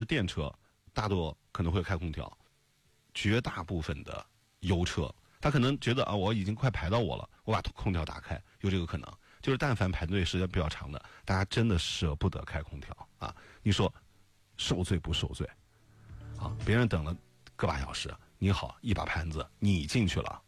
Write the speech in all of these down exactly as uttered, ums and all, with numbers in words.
电车，大多可能会开空调，绝大部分的油车，他可能觉得啊，我已经快排到我了，我把空调打开，有这个可能。就是但凡排队时间比较长的，大家真的舍不得开空调啊！你说受罪不受罪？啊，别人等了个把小时，你好，一把盘子你进去了。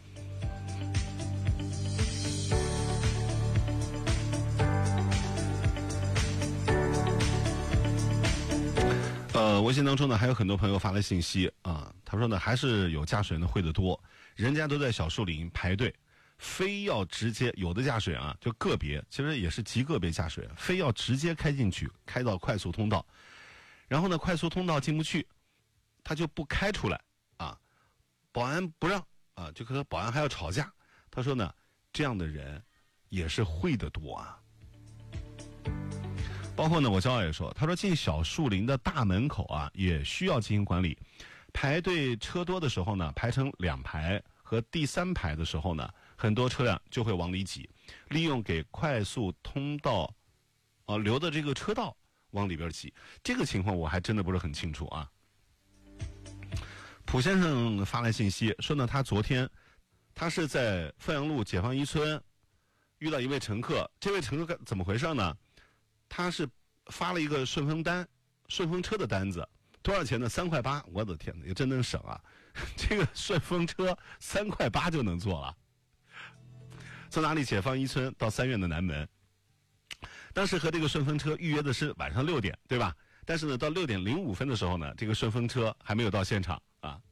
呃，微信当中呢，还有很多朋友发来信息啊，他说呢，还是有驾驶员的会的多，人家都在小树林排队。非要直接，有的驾驶员啊，就个别，其实也是极个别驾驶员，非要直接开进去，开到快速通道，然后呢，快速通道进不去，他就不开出来啊，保安不让啊，就和保安还要吵架。他说呢，这样的人也是会的多啊。包括呢，我骄傲也说，他说进小树林的大门口啊，也需要进行管理，排队车多的时候呢，排成两排。和第三排的时候呢，很多车辆就会往里挤，利用给快速通道，呃留的这个车道往里边挤。这个情况我还真的不是很清楚啊。蒲先生发来信息说呢，他昨天他是在凤阳路解放一村遇到一位乘客，这位乘客怎么回事呢？他是发了一个顺风单，顺风车的单子。多少钱呢？三块八！我的天哪，也真能省啊！这个顺风车三块八就能坐了。从哪里？解放一村到三院的南门。当时和这个顺风车预约的是晚上六点，对吧？但是呢，到六点零五分的时候呢，这个顺风车还没有到现场啊。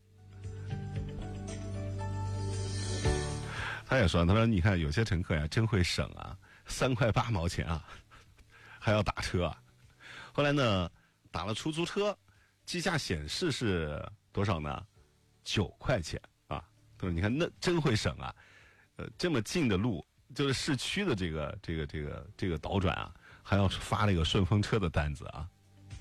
他也说，他说你看有些乘客呀，真会省啊，三块八毛钱啊，还要打车啊。后来呢，打了出租车。计价显示是多少呢？九块钱啊！他说：“你看，那真会省啊！呃，这么近的路，就是市区的这个这个这个这个倒转啊，还要发了一个顺风车的单子啊！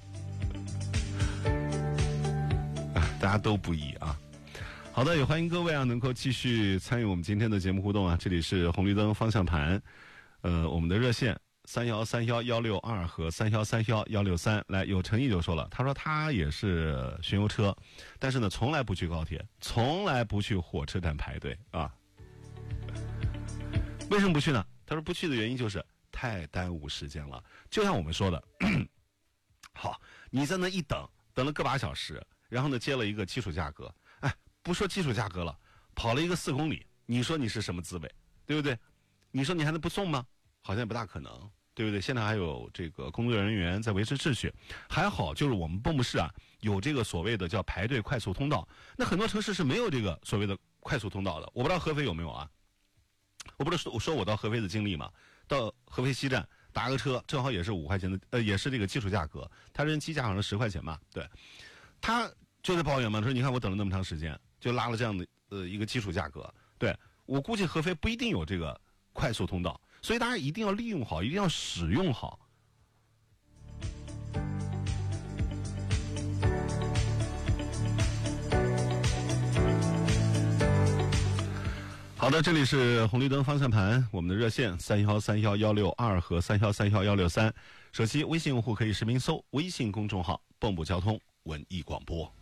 啊，大家都不易啊！好的，也欢迎各位啊，能够继续参与我们今天的节目互动啊！这里是红绿灯方向盘，呃，我们的热线。”三幺三幺幺六二和三幺三幺幺六三，来，有诚意就说了，他说他也是巡游车，但是呢，从来不去高铁，从来不去火车站排队啊。为什么不去呢？他说不去的原因就是太耽误时间了。就像我们说的，好，你在那一等，等了个把小时，然后呢接了一个基础价格，哎，不说基础价格了，跑了一个四公里，你说你是什么滋味，对不对？你说你还能不送吗？好像不大可能。对不对？现在还有这个工作人员在维持秩序，还好就是我们蚌埠市啊有这个所谓的叫排队快速通道，那很多城市是没有这个所谓的快速通道的。我不知道合肥有没有啊？我不是说我说我到合肥的经历嘛，到合肥西站打个车，正好也是五块钱的，呃，也是这个基础价格，他人机价好像十块钱嘛，对，他就在抱怨嘛，说你看我等了那么长时间，就拉了这样的呃一个基础价格，对，我估计合肥不一定有这个快速通道。所以大家一定要利用好，一定要使用好。好的，这里是红绿灯方向盘，我们的热线三幺三幺幺六二和三幺三幺幺六三，手机微信用户可以实名搜微信公众号“蚌埠交通文艺广播”。